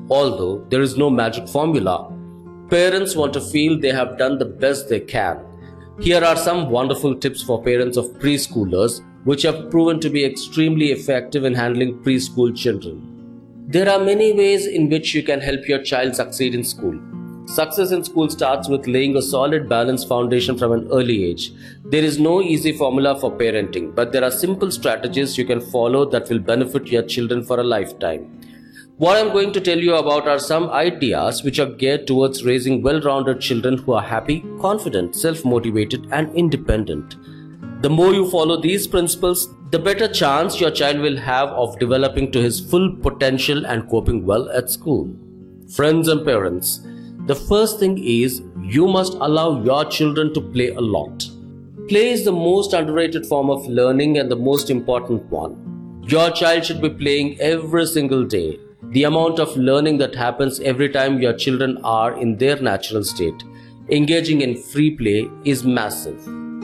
Although there is no magic formula, parents want to feel they have done the best they can. Here are some wonderful tips for parents of preschoolers which have proven to be extremely effective in handling preschool children. There are many ways in which you can help your child succeed in school. Success in school starts with laying a solid, balanced foundation from an early age. There is no easy formula for parenting, but there are simple strategies you can follow that will benefit your children for a lifetime. What I'm going to tell you about are some ideas which are geared towards raising well-rounded children who are happy, confident, self-motivated, and independent. The more you follow these principles, the better chance your child will have of developing to his full potential and coping well at school. Friends and parents, the first thing is you must allow your children to play a lot. Play is the most underrated form of learning and the most important one. Your child should be playing every single day. The amount of learning that happens every time your children are in their natural state, engaging in free play, is massive.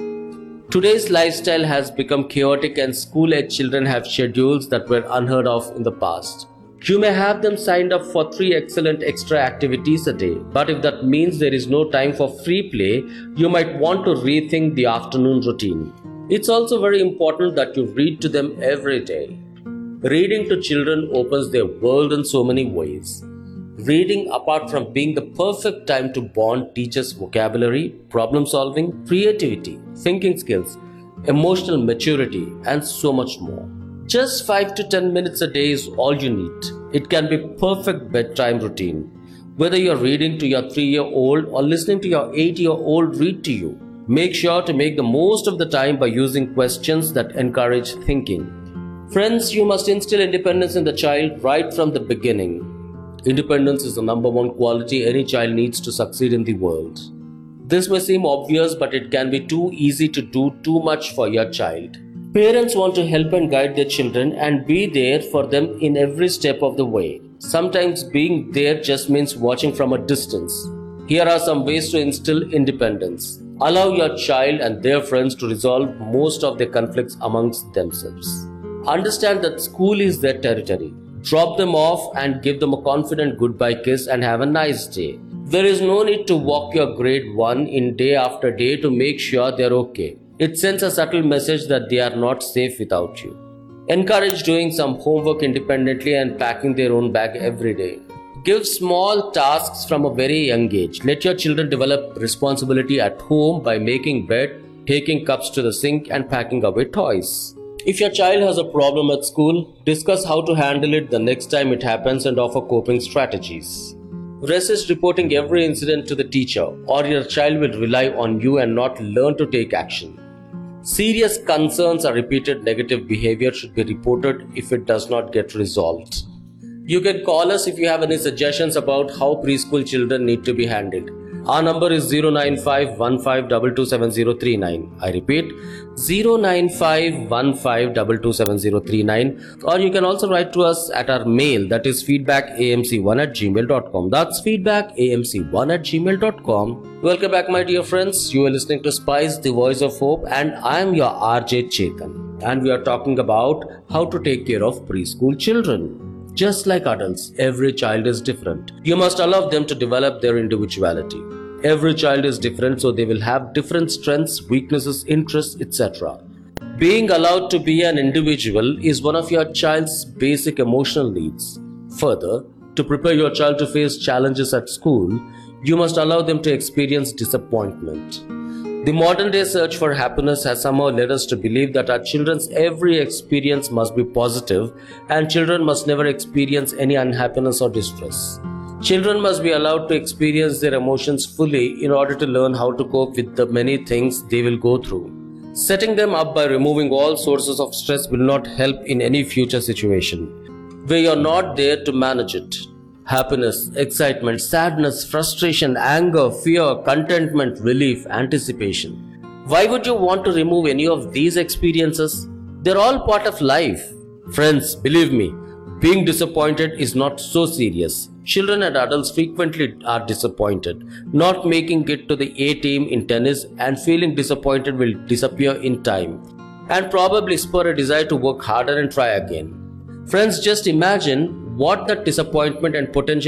Today's lifestyle has become chaotic and school-age children have schedules that were unheard of in the past. You may have them signed up for 3 excellent extra activities a day, but if that means there is no time for free play, you might want to rethink the afternoon routine. It's also very important that you read to them every day. Reading to children opens their world in so many ways. Reading, apart from being the perfect time to bond, teaches vocabulary, problem solving, creativity, thinking skills, emotional maturity, and so much more. Just 5 to 10 minutes a day is all you need. It can be perfect bedtime routine. Whether you're reading to your 3-year-old or listening to your 8-year-old read to you, make sure to make the most of the time by using questions that encourage thinking. Friends, you must instill independence in the child right from the beginning. Independence is the number one quality any child needs to succeed in the world. This may seem obvious, but it can be too easy to do too much for your child. Parents want to help and guide their children and be there for them in every step of the way. Sometimes being there just means watching from a distance. Here are some ways to instill independence. Allow your child and their friends to resolve most of their conflicts amongst themselves. Understand that school is their territory. Drop them off and give them a confident goodbye kiss and have a nice day. There is no need to walk your grade 1 in day after day to make sure they're okay. It sends a subtle message that they are not safe without you. Encourage doing some homework independently and packing their own bag every day. Give small tasks from a very young age. Let your children develop responsibility at home by making bed, taking cups to the sink, and packing away toys. If your child has a problem at school, discuss how to handle it the next time it happens and offer coping strategies. Resist reporting every incident to the teacher, or your child will rely on you and not learn to take action. Serious concerns or repeated negative behavior should be reported if it does not get resolved. You can call us if you have any suggestions about how preschool children need to be handled. Our number is 09515227039. I repeat, 09515227039. Or you can also write to us at our mail, that is feedbackamc1@gmail.com. That's feedbackamc1@gmail.com. Welcome back, my dear friends. You are listening to Spice, the Voice of Hope, and I am your RJ Chetan. And we are talking about how to take care of preschool children. Just like adults, every child is different. You must allow them to develop their individuality. Every child is different, so they will have different strengths, weaknesses, interests, etc. Being allowed to be an individual is one of your child's basic emotional needs. Further, to prepare your child to face challenges at school, you must allow them to experience disappointment. The modern day search for happiness has somehow led us to believe that our children's every experience must be positive and children must never experience any unhappiness or distress. Children must be allowed to experience their emotions fully in order to learn how to cope with the many things they will go through. Setting them up by removing all sources of stress will not help in any future situation where you're not there to manage it. Happiness, excitement, sadness, frustration, anger, fear, contentment, relief, anticipation. Why would you want to remove any of these experiences? They're all part of life. Friends, believe me, being disappointed is not so serious. Children and adults frequently are disappointed. Not making it to the A team in tennis and feeling disappointed will disappear in time and probably spur a desire to work harder and try again. Friends, just imagine what that disappointment and potential